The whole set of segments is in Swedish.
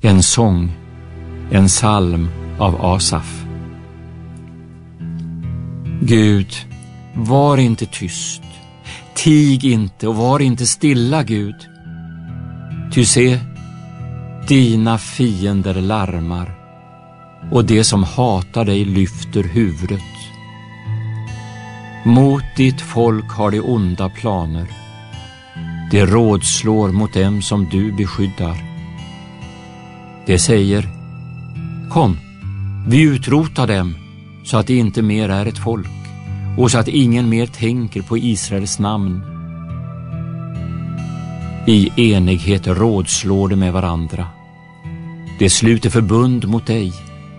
En sång, en psalm av Asaf. Gud, var inte tyst, tig inte och var inte stilla, Gud. Ty se, dina fiender larmar och det som hatar dig lyfter huvudet. Mot ditt folk har de onda planer. Det rådslår mot dem som du beskyddar. Det säger, kom, vi utrotar dem så att det inte mer är ett folk och så att ingen mer tänker på Israels namn. I enighet rådslår de med varandra. Det sluter förbund mot dig.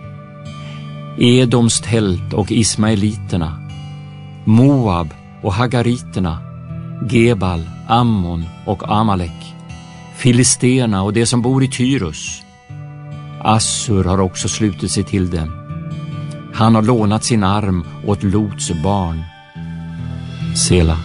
Edoms tält och ismaeliterna, Moab och Hagariterna, Gebal, Ammon och Amalek, filisterna och det som bor i Tyrus. Assur har också slutit sig till dem. Han har lånat sin arm åt Lots barn. Sela.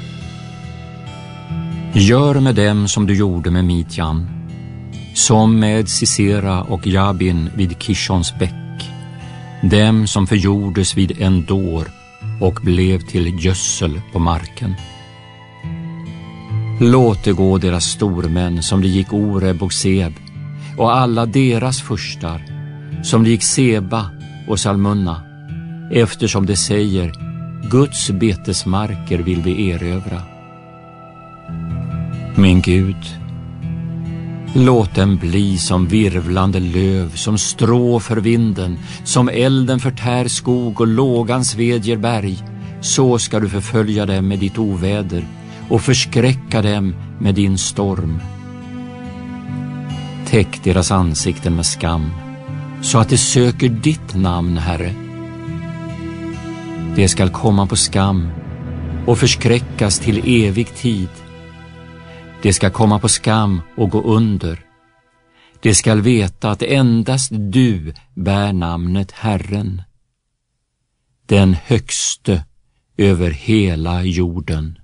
Gör med dem som du gjorde med Midjan, som med Sisera och Jabin vid Kishons bäck, dem som förgjordes vid Endor och blev till gödsel på marken. Låt det gå deras stormän som det gick Oreb och Seb, och alla deras furstar som det gick Seba och Salmunna, eftersom det säger, Guds betesmarker vill vi erövra. Min Gud, låt dem bli som virvlande löv, som strå för vinden, som elden förtär skog och lågan svedjer berg. Så ska du förfölja dem med ditt oväder och förskräcka dem med din storm. Täck deras ansikten med skam, så att de söker ditt namn, Herre. Det skall komma på skam och förskräckas till evig tid. Det ska komma på skam och gå under. Det skall veta att endast du bär namnet Herren, den högste över hela jorden.